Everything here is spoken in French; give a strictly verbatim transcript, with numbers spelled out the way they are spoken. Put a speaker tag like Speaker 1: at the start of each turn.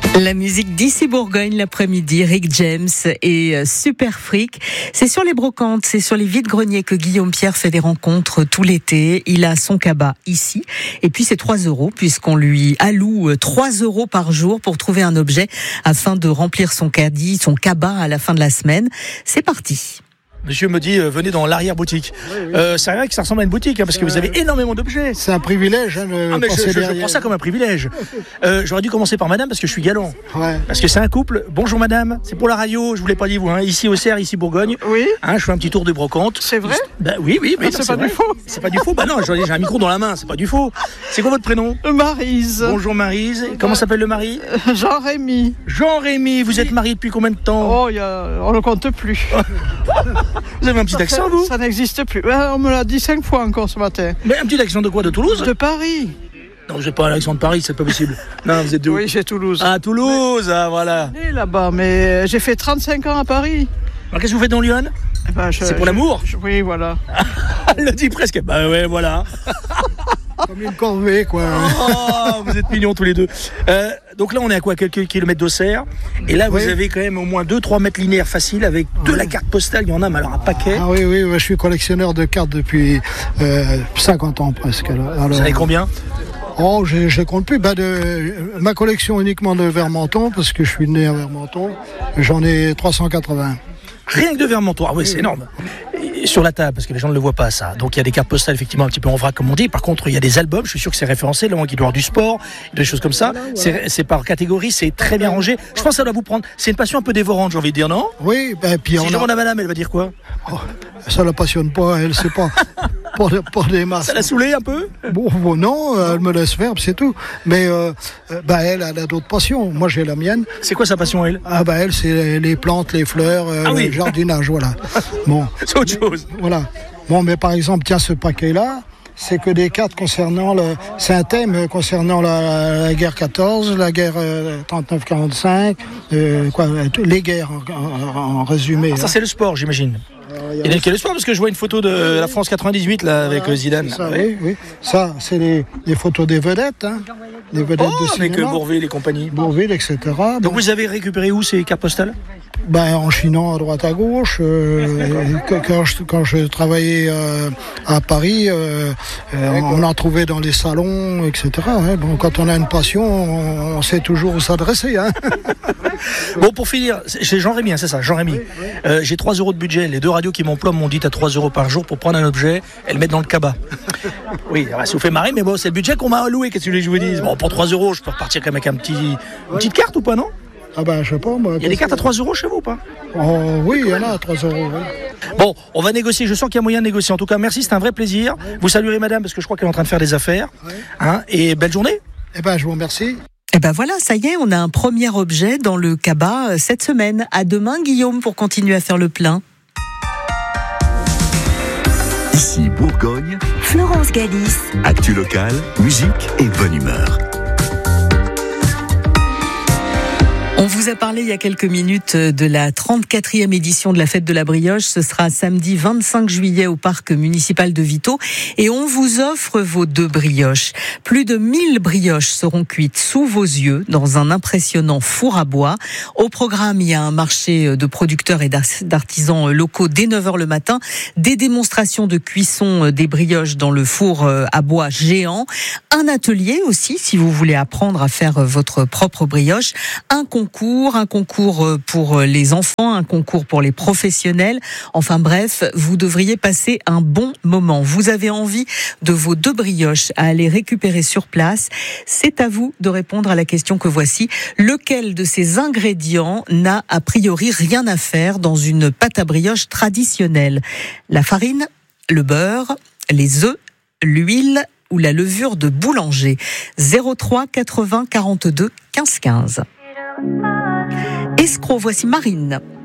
Speaker 1: La musique d'ici Bourgogne l'après-midi, Rick James et Super Freak. C'est sur les brocantes, c'est sur les vides-greniers que Guillaume Pierre fait des rencontres tout l'été. Il a son cabas ici. Et puis c'est trois euros puisqu'on lui alloue trois euros par jour pour trouver un objet afin de remplir son caddie, son cabas à la fin de la semaine. C'est parti.
Speaker 2: Monsieur me dit, euh, venez dans l'arrière-boutique. Oui, oui. Euh, c'est vrai que ça ressemble à une boutique, hein, parce que vous avez énormément d'objets.
Speaker 3: C'est un privilège. Hein, de
Speaker 2: ah, mais je, je, je prends ça comme un privilège. Euh, j'aurais dû commencer par madame, parce que je suis galant.
Speaker 3: Ouais.
Speaker 2: Parce que c'est un couple. Bonjour madame, c'est pour la radio, je vous l'ai pas dit vous, hein, ici au Cerf, ici Bourgogne.
Speaker 4: Oui.
Speaker 2: Hein, je fais un petit tour de brocante.
Speaker 4: C'est vrai?
Speaker 2: Bah oui, oui, oui.
Speaker 4: Ah, c'est, c'est pas vrai. Du faux.
Speaker 2: C'est pas du faux. Bah non, j'ai un micro dans la main, c'est pas du faux. C'est quoi votre prénom?
Speaker 4: Maryse.
Speaker 2: Bonjour Maryse. Comment s'appelle le mari?
Speaker 4: Jean-Rémy.
Speaker 2: Jean-Rémy, vous êtes marié depuis combien de temps?
Speaker 4: Oh, y a... on ne compte plus.
Speaker 2: Vous avez un petit accent, vous?
Speaker 4: Ça n'existe plus. On me l'a dit cinq fois encore ce matin.
Speaker 2: Mais un petit accent de quoi? De Toulouse?
Speaker 4: De Paris.
Speaker 2: Non, vous n'êtes pas un accent de Paris, c'est pas possible. Non, vous êtes de où?
Speaker 4: Oui, j'ai Toulouse.
Speaker 2: Ah, Toulouse, mais... ah, voilà.
Speaker 4: Je suis né là-bas, mais j'ai fait trente-cinq ans à Paris.
Speaker 2: Alors, qu'est-ce que vous faites dans Lyon?
Speaker 4: eh ben, je,
Speaker 2: C'est pour
Speaker 4: je,
Speaker 2: l'amour?
Speaker 4: je, Oui, voilà.
Speaker 2: Elle le dit presque. Bah ouais, voilà.
Speaker 3: Comme une corvée, quoi.
Speaker 2: Oh, vous êtes mignons tous les deux. Euh, donc là, on est à quoi? Quelques kilomètres d'Auxerre. Et là, vous
Speaker 3: oui.
Speaker 2: avez quand même au moins deux trois mètres linéaires faciles avec de oui. la carte postale. Il y en a, mais alors un paquet.
Speaker 3: Ah oui, oui, oui, je suis collectionneur de cartes depuis euh, cinquante ans presque. Alors,
Speaker 2: vous savez combien?
Speaker 3: Oh, je ne compte plus. Bah de, ma collection uniquement de Vermenton, parce que je suis né à Vermenton, j'en ai trois cent quatre-vingts.
Speaker 2: Rien que de Vermenton. Ah oui, c'est énorme. Et sur la table, parce que les gens ne le voient pas, ça. Donc il y a des cartes postales, effectivement, un petit peu en vrac, comme on dit. Par contre, il y a des albums, je suis sûr que c'est référencé, là, il doit y avoir du sport, des choses comme ça. C'est, c'est par catégorie, c'est très bien rangé. Je pense que ça doit vous prendre. C'est une passion un peu dévorante, j'ai envie de dire, non?
Speaker 3: Oui, ben, puis
Speaker 2: si
Speaker 3: on
Speaker 2: je
Speaker 3: a...
Speaker 2: demande à madame, elle va dire quoi?
Speaker 3: Oh, ça la passionne pas, elle, c'est pas. Pour, pour des masses.
Speaker 2: Ça l'a saoulé un peu?
Speaker 3: Bon, bon non, elle me laisse faire, c'est tout. Mais euh, bah elle, elle a d'autres passions. Moi, j'ai la mienne.
Speaker 2: C'est quoi sa passion, elle?
Speaker 3: Ah bah elle, c'est les plantes, les fleurs, euh,
Speaker 2: ah oui.
Speaker 3: le jardinage, voilà. Bon.
Speaker 2: C'est autre chose.
Speaker 3: Voilà. Bon, mais par exemple, tiens, ce paquet-là, c'est que des cartes concernant le. C'est un thème concernant la, la guerre quatorze, la guerre euh, trente-neuf quarante-cinq, euh, quoi, les guerres en, en, en résumé.
Speaker 2: Ah, ça,
Speaker 3: hein.
Speaker 2: C'est le sport, j'imagine. Et quel est le sport? Parce que je vois une photo de la France quatre-vingt-dix-huit là avec voilà, Zidane.
Speaker 3: Ça,
Speaker 2: ouais.
Speaker 3: oui, oui. Ça, c'est les, les photos des vedettes, hein. Des vedettes
Speaker 2: oh,
Speaker 3: de cinéma.
Speaker 2: Avec Bourvil et compagnie.
Speaker 3: Bourvil, et cetera.
Speaker 2: Donc bon. Vous avez récupéré où ces cartes postales?
Speaker 3: Ben, en chinant à droite à gauche. Euh, quand, je, quand je travaillais euh, à Paris, euh, euh, on en trouvait dans les salons, et cetera. Hein. Bon, quand on a une passion, on, on sait toujours où s'adresser. Hein.
Speaker 2: Bon, pour finir, c'est Jean-Rémy, hein, c'est ça, Jean-Rémy. Oui, oui. Euh, j'ai trois euros de budget. Les deux radios qui m'emploient m'ont dit à trois euros par jour pour prendre un objet et le mettre dans le cabas. Oui, ça vous fait marrer, mais bon, c'est le budget qu'on m'a alloué. Qu'est-ce que je vous dis? Bon, pour trois euros, je peux repartir quand même avec un petit, une petite carte ou pas, non?
Speaker 3: Ah ben, je sais pas, moi.
Speaker 2: Il y a des cartes à trois euros chez vous ou pas?
Speaker 3: Oh, oui, il y en a à trois euros, oui.
Speaker 2: Bon, on va négocier. Je sens qu'il y a moyen de négocier. En tout cas, merci, c'est un vrai plaisir. Oui. Vous saluerez madame, parce que je crois qu'elle est en train de faire des affaires. Oui. Hein, et belle journée.
Speaker 3: Eh ben, je vous remercie.
Speaker 1: Eh ben voilà, ça y est, on a un premier objet dans le cabas cette semaine. À demain, Guillaume, pour continuer à faire le plein.
Speaker 5: Ici Bourgogne,
Speaker 6: Florence Galis.
Speaker 5: Actu locale, musique et bonne humeur.
Speaker 1: On vous a parlé il y a quelques minutes de la trente-quatrième édition de la Fête de la Brioche. Ce sera samedi vingt-cinq juillet au parc municipal de Vito. Et on vous offre vos deux brioches. Plus de mille brioches seront cuites sous vos yeux dans un impressionnant four à bois. Au programme, il y a un marché de producteurs et d'artisans locaux dès neuf heures le matin. Des démonstrations de cuisson des brioches dans le four à bois géant. Un atelier aussi, si vous voulez apprendre à faire votre propre brioche. Un concours Concours, un concours pour les enfants, un concours pour les professionnels. Enfin bref, vous devriez passer un bon moment. Vous avez envie de vos deux brioches à aller récupérer sur place. C'est à vous de répondre à la question que voici. Lequel de ces ingrédients n'a a priori rien à faire dans une pâte à brioche traditionnelle? La farine, le beurre, les œufs, l'huile ou la levure de boulanger? zéro trois quatre-vingts quarante-deux quinze quinze. Escroc, voici Marine.